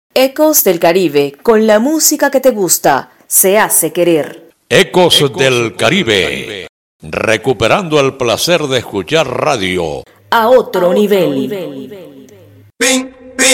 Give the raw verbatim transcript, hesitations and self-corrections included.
Ecos del Caribe, con la música que te gusta, se hace querer. Ecos, Ecos del Caribe, Caribe, recuperando el placer de escuchar radio a otro, a otro nivel. nivel. Bing.